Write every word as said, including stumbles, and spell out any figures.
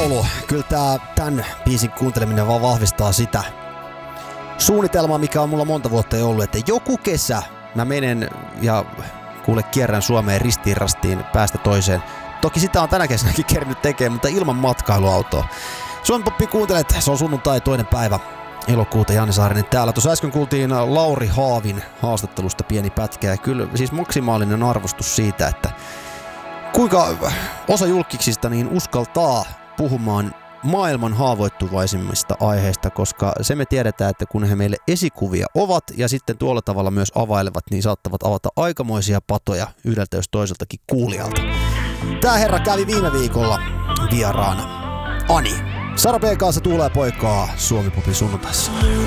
laulu. Kyllä tää, tämän biisin kuunteleminen vaan vahvistaa sitä suunnitelmaa, mikä on mulla monta vuotta jo ollut, että joku kesä mä menen ja kuule kierrän Suomeen ristiin rastiin päästä toiseen. Toki sitä on tänä kesänäkin kerännyt tekemään, mutta ilman matkailuautoa. Suomi Poppi kuuntelet, se on sunnuntai toinen päivä elokuuta, Janne Saarinen täällä. Tuossa äsken kuultiin Lauri Haavin haastattelusta pieni pätkä ja kyllä siis maksimaalinen arvostus siitä, että kuinka osa julkiksista niin uskaltaa puhumaan maailman haavoittuvaisimmista aiheista, koska se me tiedetään, että kun he meille esikuvia ovat ja sitten tuolla tavalla myös availevat, niin saattavat avata aikamoisia patoja yhdeltä jos toiseltakin kuulijalta. Tää herra kävi viime viikolla vieraana. Ani. Sara B. kanssa Tuulee poikaa Suomi Popin sunnuntaissa.